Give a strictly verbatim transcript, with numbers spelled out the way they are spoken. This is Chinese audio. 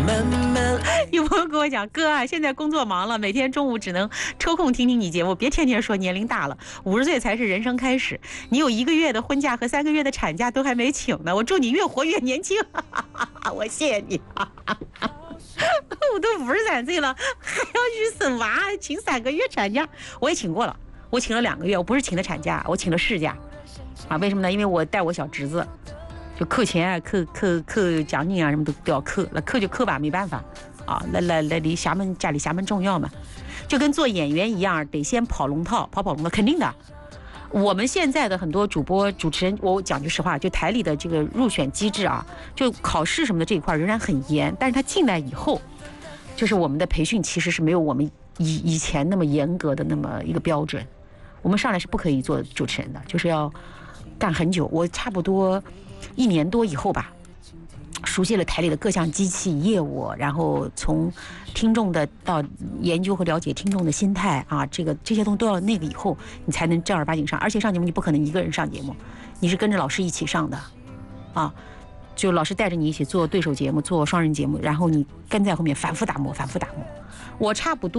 有朋友跟我讲，哥啊，现在工作忙了，每天中午只能抽空听听你节目，别天天说年龄大了，五十岁才是人生开始。你有一个月的婚假和三个月的产假都还没请呢，我祝你越活越年轻。我谢谢你。我都五十三岁了，还要去生娃，请三个月产假，我也请过了，我请了两个月，我不是请的产假，我请了事假。啊，为什么呢？因为我带我小侄子，就扣钱啊、扣扣扣奖金啊，什么都都要扣，那扣就扣吧，没办法。啊，来来来，离厦门家里厦门重要嘛，就跟做演员一样，得先跑龙套，跑跑龙套，肯定的。我们现在的很多主播主持人，我讲句实话，就台里的这个入选机制啊，就考试什么的这一块仍然很严，但是他进来以后，就是我们的培训其实是没有我们以以前那么严格的那么一个标准。我们上来是不可以做主持人的，就是要干很久。我差不多一年多以后吧，熟悉了台里的各项机器业务，然后从听众的到研究和了解听众的心态啊，这个这些东西都要那个以后，你才能正儿八经上。而且上节目你不可能一个人上节目，你是跟着老师一起上的，啊，就老师带着你一起做对手节目，做双人节目，然后你跟在后面反复打磨，反复打磨。我差不多。